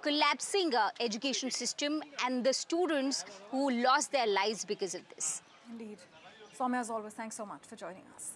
collapsing education system and the students who lost their lives because of this. Indeed. Soumya, as always, thanks so much for joining us.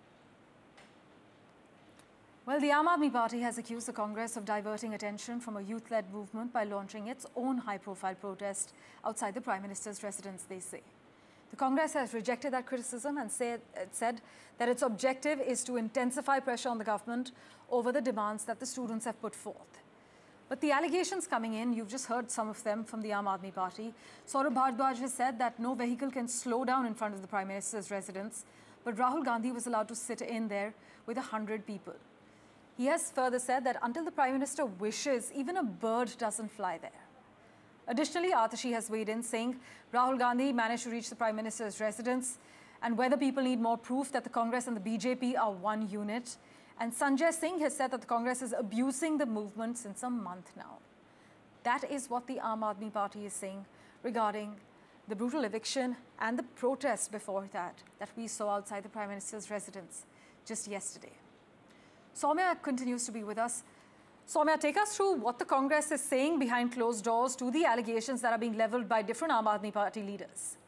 Well, the Aam Aadmi Party has accused the Congress of diverting attention from a youth-led movement by launching its own high-profile protest outside the Prime Minister's residence, they say. The Congress has rejected that criticism and said that its objective is to intensify pressure on the government over the demands that the students have put forth. But the allegations coming in, you've just heard some of them from the Aam Aadmi Party. Saurabh Bhardwaj has said that no vehicle can slow down in front of the Prime Minister's residence, but Rahul Gandhi was allowed to sit in there with 100 people. He has further said that until the Prime Minister wishes, even a bird doesn't fly there. Additionally, Atashi has weighed in, saying Rahul Gandhi managed to reach the Prime Minister's residence and whether people need more proof that the Congress and the BJP are one unit. And Sanjay Singh has said that the Congress is abusing the movement since a month now. That is what the Aam Aadmi Party is saying regarding the brutal eviction and the protest before that we saw outside the Prime Minister's residence just yesterday. Soumya continues to be with us. Soumya, take us through what the Congress is saying behind closed doors to the allegations that are being levelled by different Aam Aadmi Party leaders.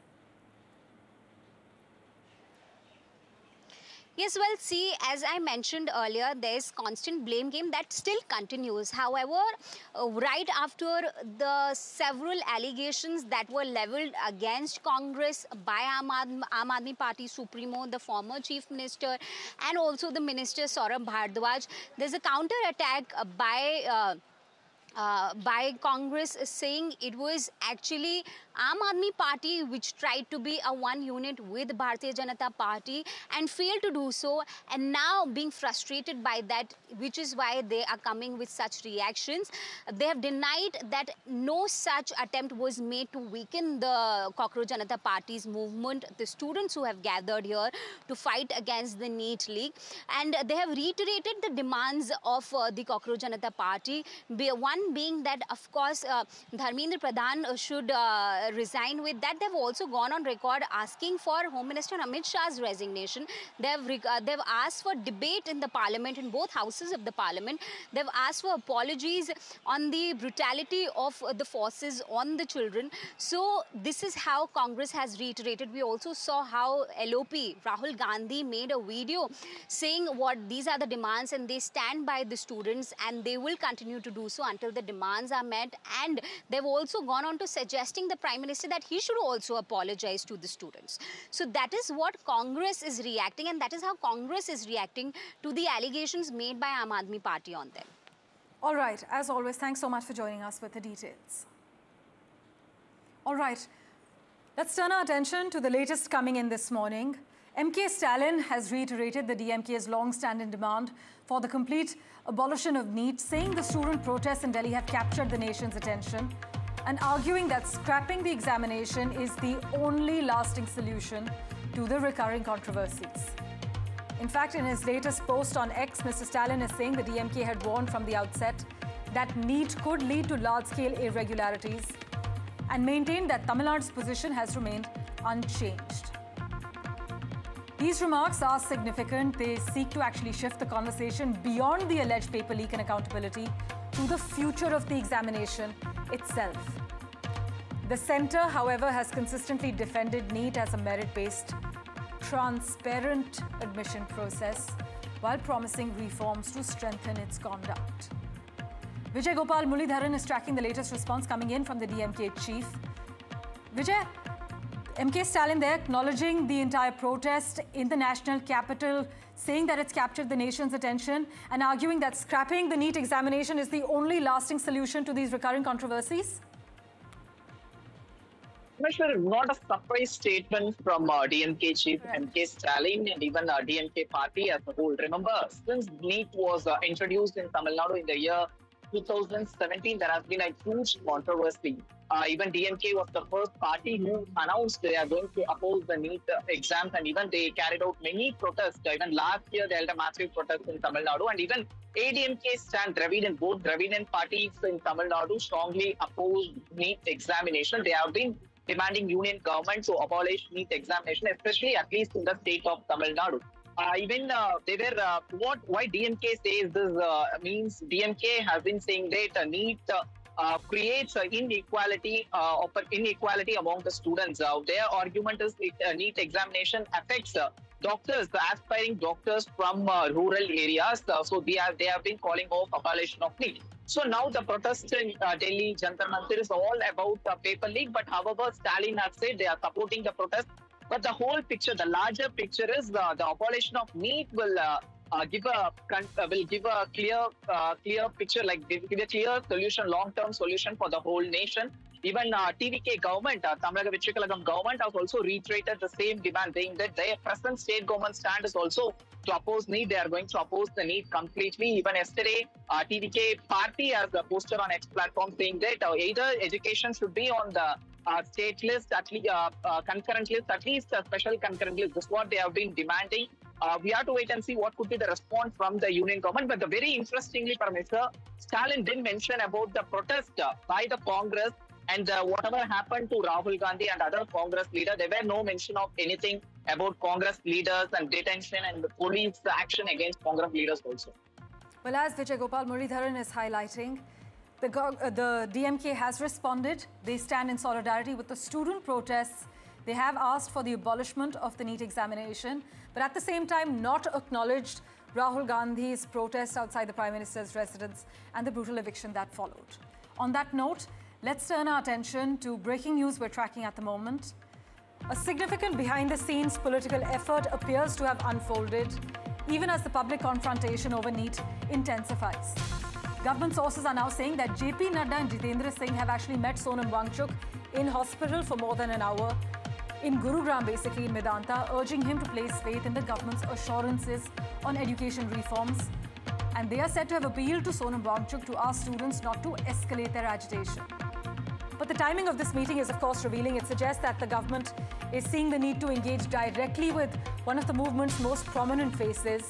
Yes, well, see, as I mentioned earlier, there's constant blame game that still continues. However, right after the several allegations that were leveled against Congress by Aam Aadmi Party Supremo, the former Chief Minister, and also the Minister Saurabh Bhardwaj, there's a counter-attack by Congress saying it was actually Aam Aadmi Party which tried to be a one unit with Bharatiya Janata Party and failed to do so, and now being frustrated by that, which is why they are coming with such reactions. They have denied that no such attempt was made to weaken the Cockroach Janata Party's movement, the students who have gathered here to fight against the NEET leak, and they have reiterated the demands of the Cockroach Janata Party, one being that, of course, Dharmendra Pradhan should resign. With that, they've also gone on record asking for Home Minister Amit Shah's resignation. They've asked for debate in the parliament, in both houses of the parliament. They've asked for apologies on the brutality of the forces on the children. So this is how Congress has reiterated. We also saw how LOP, Rahul Gandhi, made a video saying what these are the demands and they stand by the students and they will continue to do so until the demands are met. And they've also gone on to suggesting the Prime Minister that he should also apologize to the students. So that is what Congress is reacting, and that is how Congress is reacting to the allegations made by Aam Aadmi Party on them. All right, as always, thanks so much for joining us with the details. All right, let's turn our attention to the latest coming in this morning. MK Stalin has reiterated the DMK's long-standing demand for the complete abolition of NEET, saying the student protests in Delhi have captured the nation's attention and arguing that scrapping the examination is the only lasting solution to the recurring controversies. In fact, in his latest post on X, Mr. Stalin is saying the DMK had warned from the outset that NEET could lead to large-scale irregularities and maintained that Tamil Nadu's position has remained unchanged. These remarks are significant. They seek to actually shift the conversation beyond the alleged paper leak and accountability to the future of the examination itself. The centre, however, has consistently defended NEET as a merit-based, transparent admission process while promising reforms to strengthen its conduct. Vijay Gopal Muralidharan is tracking the latest response coming in from the DMK chief. Vijay, MK Stalin there acknowledging the entire protest in the national capital, saying that it's captured the nation's attention and arguing that scrapping the NEET examination is the only lasting solution to these recurring controversies? Sure, not a surprise statement from DMK chief MK Stalin and even DMK party as a whole. Remember, since NEET was introduced in Tamil Nadu in the year 2017, there has been a huge controversy. Even DMK was the first party who announced they are going to oppose the NEET exams, and even they carried out many protests. Even last year, they held a massive protest in Tamil Nadu, and even ADMK stand Dravidian, both Dravidian parties in Tamil Nadu strongly opposed NEET examination. They have been demanding union government to abolish NEET examination, especially at least in the state of Tamil Nadu. Why DMK says this means DMK has been saying that NEET creates inequality among the students. Their argument is NEET examination affects doctors, the aspiring doctors from rural areas. So they have been calling off abolition of NEET. So now the protest in Delhi, Jantar Mandir is all about paper leak. But however, Stalin has said they are supporting the protest. But the whole picture, the larger picture is the abolition of NEET will give a clear picture, like give a clear solution, long-term solution for the whole nation. Even TVK government, Tamilnaga Vetrikalagam government has also reiterated the same demand, saying that their present state government stand is also to oppose NEET. They are going to oppose the NEET completely. Even yesterday, TVK party has a poster on X platform saying that either education should be on the state list, at least concurrent list, at least a special concurrent list. This is what they have been demanding. We have to wait and see what could be the response from the union government. But very interestingly, Mr. Stalin didn't mention about the protest by the Congress and whatever happened to Rahul Gandhi and other Congress leaders. There were no mention of anything about Congress leaders and detention and the police action against Congress leaders also. Well, as Vijay Gopal Muralidharan is highlighting, the DMK has responded. They stand in solidarity with the student protests. They have asked for the abolishment of the NEET examination, but at the same time not acknowledged Rahul Gandhi's protest outside the Prime Minister's residence and the brutal eviction that followed. On that note, let's turn our attention to breaking news we're tracking at the moment. A significant behind-the-scenes political effort appears to have unfolded, even as the public confrontation over NEET intensifies. Government sources are now saying that JP Nadda and Jitendra Singh have actually met Sonam Wangchuk in hospital for more than an hour in Gurugram, basically in Medanta, urging him to place faith in the government's assurances on education reforms. And they are said to have appealed to Sonam Wangchuk to ask students not to escalate their agitation. But the timing of this meeting is, of course, revealing. It suggests that the government is seeing the need to engage directly with one of the movement's most prominent faces.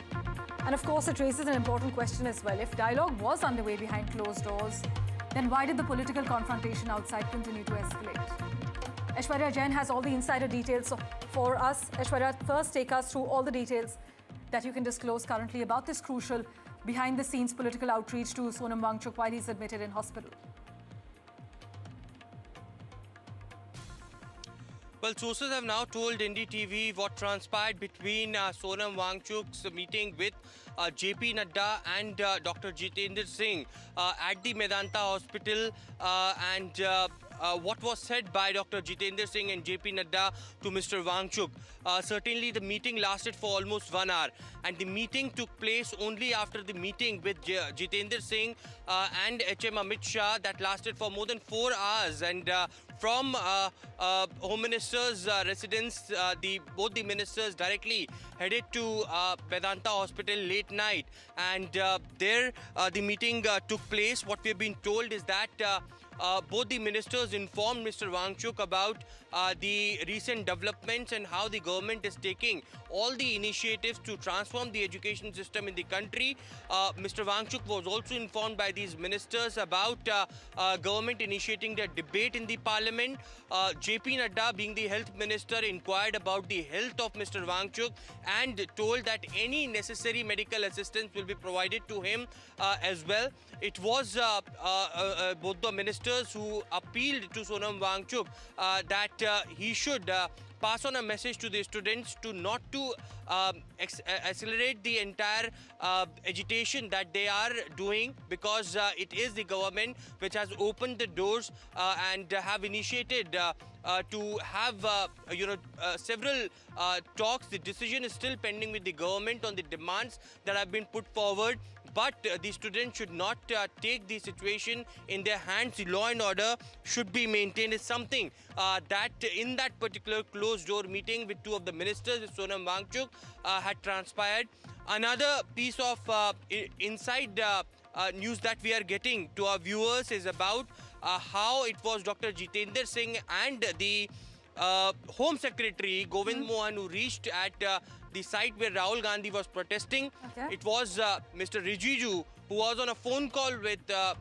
And of course, it raises an important question as well. If dialogue was underway behind closed doors, then why did the political confrontation outside continue to escalate? Aishwarya Jain has all the insider details for us. Aishwarya, first take us through all the details that you can disclose currently about this crucial behind-the-scenes political outreach to Sonam Wangchuk while he's admitted in hospital. Well, sources have now told NDTV what transpired between Sonam Wangchuk's meeting with JP Nadda and Dr. Jitendra Singh at the Medanta hospital and what was said by Dr. Jitendra Singh and JP Nadda to Mr. Wangchuk. Certainly the meeting lasted for almost 1 hour, and the meeting took place only after the meeting with Jitendra Singh and HM Amit Shah that lasted for more than 4 hours. And from Home Minister's residence, both the ministers directly headed to Vedanta Hospital late night, and there the meeting took place. What we have been told is that both the ministers informed Mr. Wangchuk about the recent developments and how the government is taking all the initiatives to transform the education system in the country. Mr. Wangchuk was also informed by these ministers about government initiating the debate in the parliament. JP Nadda, being the health minister, inquired about the health of Mr. Wangchuk and told that any necessary medical assistance will be provided to him as well. It was both the ministers who appealed to Sonam Wangchuk that he should pass on a message to the students to not to accelerate the entire agitation that they are doing, because it is the government which has opened the doors and have initiated to have several talks. The decision is still pending with the government on the demands that have been put forward. But the students should not take the situation in their hands. The law and order should be maintained is something that in that particular closed-door meeting with two of the ministers, Sonam Wangchuk, had transpired. Another piece of inside news that we are getting to our viewers is about how it was Dr. Jitendra Singh and the Home Secretary Govind Mohan who reached at the site where Rahul Gandhi was protesting. Okay. It was Mr. Rijiju who was on a phone call with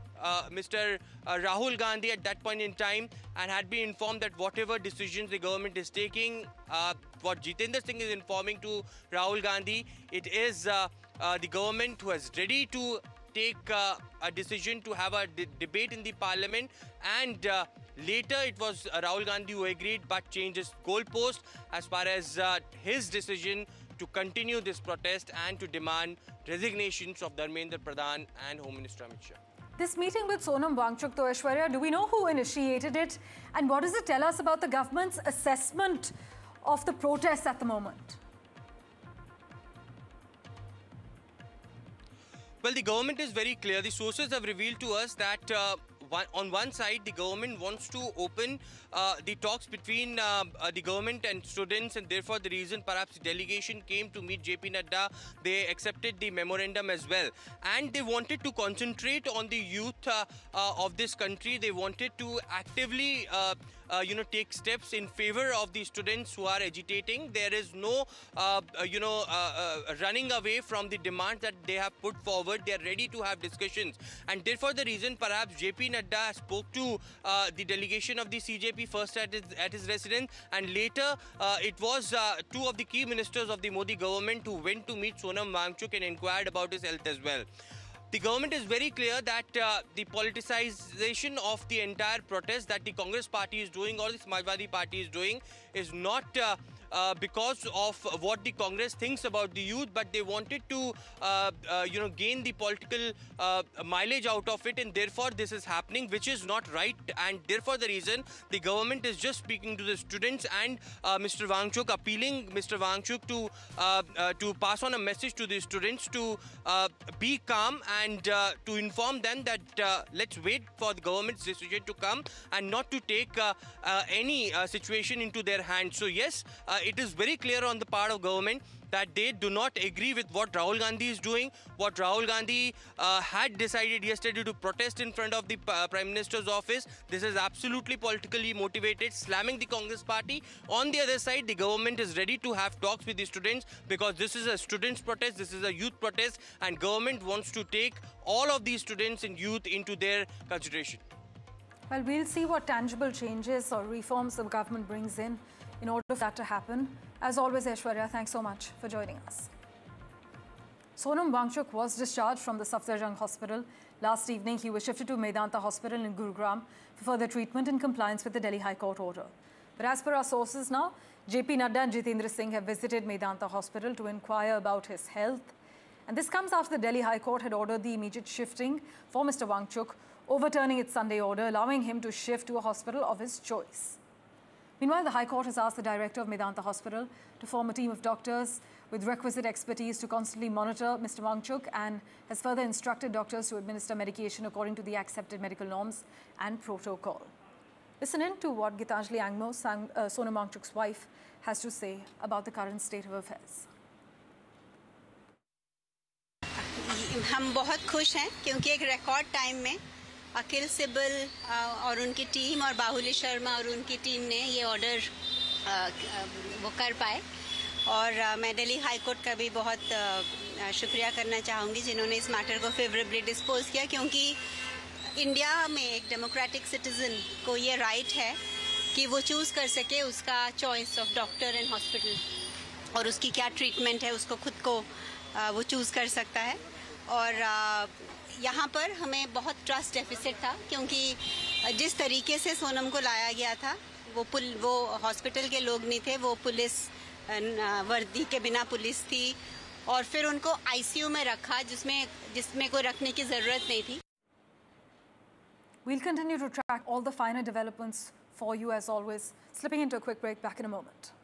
Mr. Rahul Gandhi at that point in time and had been informed that whatever decisions the government is taking, what Jitendra Singh is informing to Rahul Gandhi, it is the government who is ready to take a decision to have a debate in the parliament, and later it was Rahul Gandhi who agreed but changed his goalpost as far as his decision to continue this protest and to demand resignations of Dharmendra Pradhan and Home Minister Amit Shah. This meeting with Sonam Wangchuk, though, Aishwarya, do we know who initiated it? And what does it tell us about the government's assessment of the protests at the moment? Well, the government is very clear. The sources have revealed to us that on one side, the government wants to open the talks between the government and students, and therefore the reason perhaps the delegation came to meet JP Nadda, they accepted the memorandum as well. And they wanted to concentrate on the youth of this country. They wanted to actively take steps in favor of the students who are agitating. There is no, running away from the demands that they have put forward. They are ready to have discussions. And therefore the reason perhaps JP Nadda spoke to the delegation of the CJP first at his residence, and later it was two of the key ministers of the Modi government who went to meet Sonam Wangchuk and inquired about his health as well. The government is very clear that the politicization of the entire protest that the Congress party is doing or the Samajwadi party is doing is not because of what the Congress thinks about the youth, but they wanted to, gain the political mileage out of it, and therefore this is happening, which is not right. And therefore the reason the government is just speaking to the students and Mr. Wangchuk, appealing Mr. Wangchuk to pass on a message to the students to be calm and to inform them that let's wait for the government's decision to come and not to take any situation into their hands. So yes, it is very clear on the part of government that they do not agree with what Rahul Gandhi is doing. What Rahul Gandhi had decided yesterday to protest in front of the Prime Minister's office, this is absolutely politically motivated, slamming the Congress party. On the other side, the government is ready to have talks with the students because this is a students' protest, this is a youth protest, and government wants to take all of these students and youth into their consideration. Well, we'll see what tangible changes or reforms the government brings in order for that to happen. As always, Aishwarya, thanks so much for joining us. Sonam Wangchuk was discharged from the Safdarjung Hospital. Last evening, he was shifted to Medanta Hospital in Gurugram for further treatment in compliance with the Delhi High Court order. But as per our sources now, JP Nadda and Jitendra Singh have visited Medanta Hospital to inquire about his health. And this comes after the Delhi High Court had ordered the immediate shifting for Mr. Wangchuk, overturning its Sunday order, allowing him to shift to a hospital of his choice. Meanwhile, the High Court has asked the director of Medanta Hospital to form a team of doctors with requisite expertise to constantly monitor Mr. Wangchuk, and has further instructed doctors to administer medication according to the accepted medical norms and protocol. Listen in to what Gitanjali Angmo, Sonam Wangchuk's wife, has to say about the current state of affairs. हम बहुत खुश हैं क्योंकि एक record time में अखिल सिब्बल और उनकी team और बाहुली शर्मा और उनकी टीम ने ये ऑर्डर वो कर पाए। और मैं दिल्ली हाई कोर्ट का भी बहुत शुक्रिया करना चाहूँगी जिन्होंने इस मैटर को फेवरेबली डिस्पोज किया, क्योंकि इंडिया में एक डेमोक्रेटिक सिटीजन को ये राइट है कि वो चूज़ कर सके उसका choice of doctor and hospital, और उसकी क्या ट्रीटमेंट है उसको खुद को वो चूज़ कर सकता है। और यहाँ पर हमें बहुत ट्रस्ट डेफिसिट था, क्योंकि जिस तरीके से सोनम को लाया गया था वो हॉस्पिटल के लोग नहीं थे, वो पुलिस वर्दी के बिना पुलिस थी, और फिर उनको आईसीयू में रखा जिसमें कोई रखने की ज़रूरत नहीं थी। We'll continue to track all the finer developments for you as always. Slipping into a quick break, back in a moment.